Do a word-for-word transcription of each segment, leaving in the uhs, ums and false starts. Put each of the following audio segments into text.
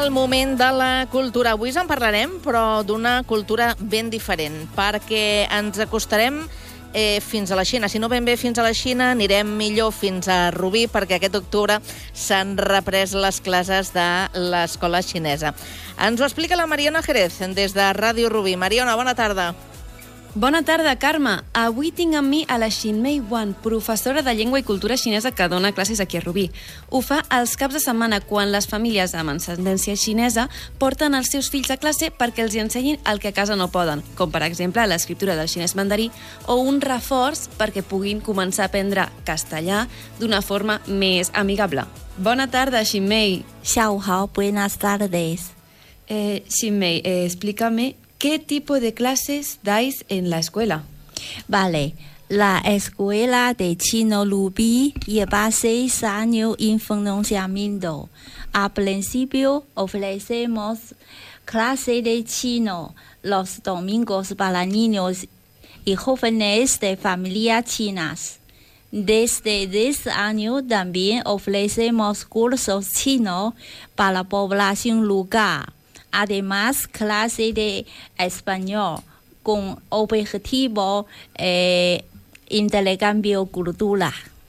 el moment de la cultura. Avui en parlarem, però d'una cultura ben diferent, perquè ens acostarem eh, fins a la Xina. Si no ben bé fins a la Xina, anirem millor fins a Rubí, perquè aquest octubre s'han reprès les classes de l'escola xinesa. Ens ho explica la Mariona Jerez, des de Ràdio Rubí. Mariona, bona tarda. Bona tarda, Carme. Avui tinc amb mi a la Xin-Mei Wan, professora de llengua i cultura xinesa que dona classes aquí a Rubí. Ho fa els caps de setmana quan les famílies amb ascendència xinesa porten els seus fills a classe perquè els hi ensenyin el que a casa no poden, com per exemple l'escriptura del xinès mandarí o un reforç perquè puguin començar a aprendre castellà d'una forma més amigable. Bona tarda, Xin-Mei. 下午好, buenas tardes. Eh, Xin-Mei, eh, explícame ¿qué tipo de clases dais en la escuela? Vale, la escuela de chino Rubí lleva seis años en funcionamiento. Al principio ofrecemos clases de chino los domingos para niños y jóvenes de familias chinas. Desde diez años también ofrecemos cursos chinos para la población local. Además, clase de español con objetivo eh, intercambio cultural.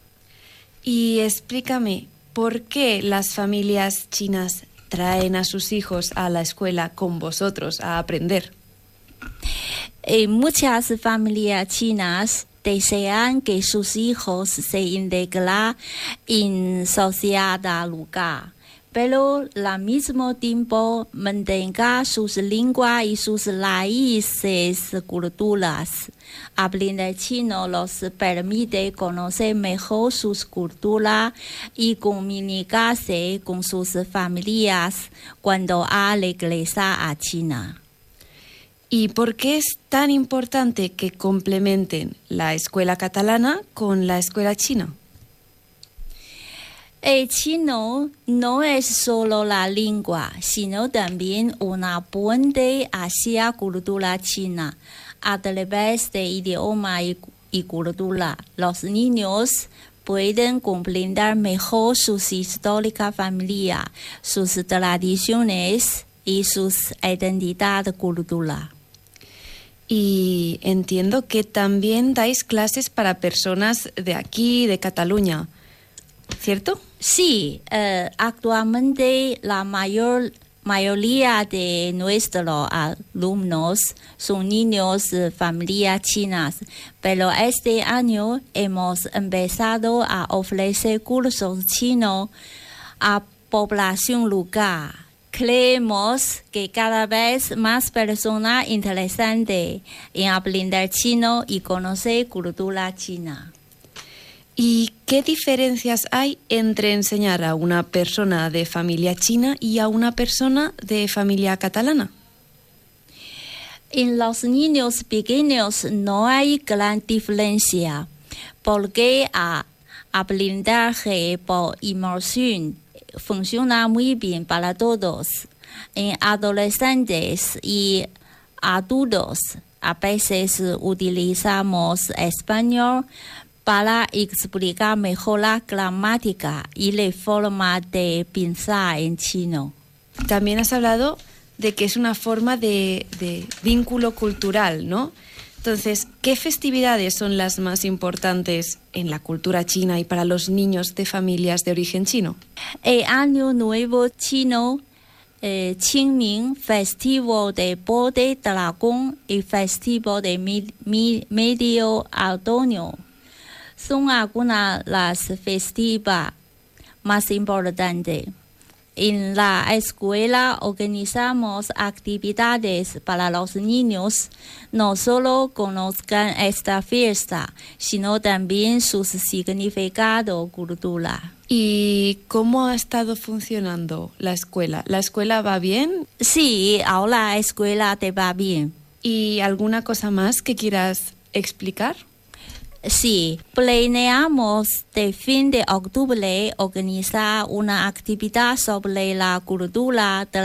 Y explícame, ¿por qué las familias chinas traen a sus hijos a la escuela con vosotros a aprender? Eh, muchas familias chinas desean que sus hijos se integren en sociedad local, pero al mismo tiempo mantenga sus lenguas y sus raíces culturales. Aprender chino los permite conocer mejor sus culturas y comunicarse con sus familias cuando ha regresado a China. ¿Y por qué es tan importante que complementen la escuela catalana con la escuela china? El chino no es solo la lengua, sino también una puente hacia la cultura china. A través de idioma y, y cultura, los niños pueden comprender mejor sus históricas familias, sus tradiciones y sus identidades culturales. Y entiendo que también dais clases para personas de aquí, de Cataluña, ¿cierto? Sí, eh, actualmente la mayor mayoría de nuestros alumnos son niños de familias chinas, pero este año hemos empezado a ofrecer cursos chinos a población local. Creemos que cada vez más personas interesantes en aprender chino y conocer cultura china. ¿Y qué diferencias hay entre enseñar a una persona de familia china y a una persona de familia catalana? En los niños pequeños no hay gran diferencia, porque a aprendizaje por inmersión funciona muy bien para todos. En adolescentes y adultos a veces utilizamos español para explicar mejor la gramática y la forma de pensar en chino. También has hablado de que es una forma de, de vínculo cultural, ¿no? Entonces, ¿qué festividades son las más importantes en la cultura china y para los niños de familias de origen chino? El Año Nuevo Chino, eh, Qingming, Festival de Bote Dragón y Festival de mi, mi, Medio Otoño son algunas de las festivas más importantes. En la escuela organizamos actividades para los niños, no solo conozcan esta fiesta, sino también su significado cultural. ¿Y cómo ha estado funcionando la escuela? ¿La escuela va bien? Sí, ahora la escuela te va bien. ¿Y alguna cosa más que quieras explicar? Sí, planeamos de fin de octubre organizar una actividad sobre la cultura de